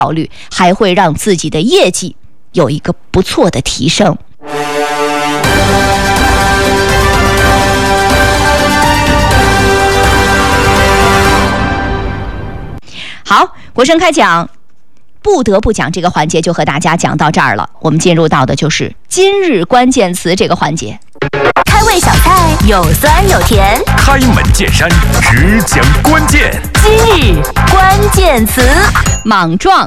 效率，还会让自己的业绩有一个不错的提升。好，国声开讲，不得不讲这个环节就和大家讲到这儿了。我们进入到的就是今日关键词这个环节。 开胃小菜有酸有甜， 开门见山，只讲关键。 今日关键词， 莽撞。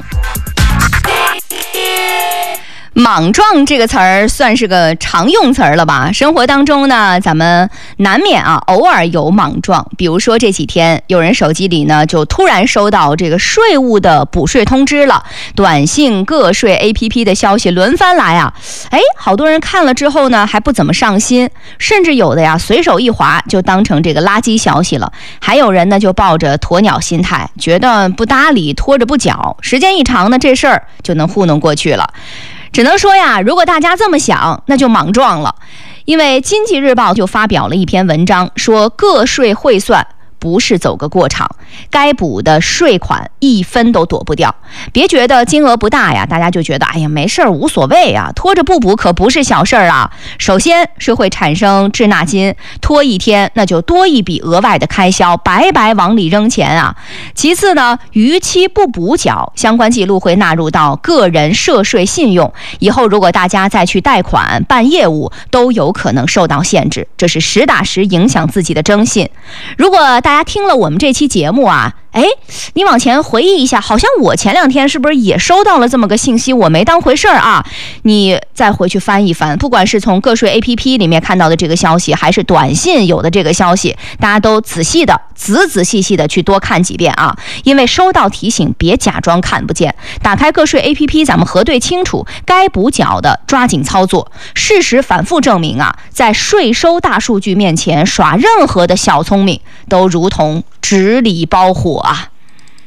莽撞这个词儿算是个常用词儿了吧？生活当中呢，咱们难免偶尔有莽撞。比如说这几天，有人手机里呢就突然收到这个税务的补税通知了，短信、个税 APP 的消息轮番来啊！好多人看了之后呢，还不怎么上心，甚至有的呀随手一滑就当成这个垃圾消息了。还有人呢就抱着鸵鸟心态，觉得不搭理，拖着不缴，时间一长呢，这事儿就能糊弄过去了。只能说呀，如果大家这么想，那就莽撞了。因为经济日报就发表了一篇文章，说个税汇算不是走个过场，该补的税款一分都躲不掉。别觉得金额不大呀，大家就觉得没事儿无所谓啊，拖着不补可不是小事儿啊。首先是会产生滞纳金，拖一天那就多一笔额外的开销，白白往里扔钱啊。其次呢，逾期不补缴，相关记录会纳入到个人涉税信用，以后如果大家再去贷款办业务都有可能受到限制，这是实打实影响自己的征信。如果大家听了我们这期节目啊，你往前回忆一下，好像我前2天是不是也收到了这么个信息，我没当回事儿啊？你再回去翻一翻，不管是从个税 APP 里面看到的这个消息，还是短信有的这个消息，大家都仔细的去多看几遍啊！因为收到提醒，别假装看不见，打开个税 APP， 咱们核对清楚，该补缴的抓紧操作。事实反复证明啊，在税收大数据面前耍任何的小聪明，都如同纸里包火啊！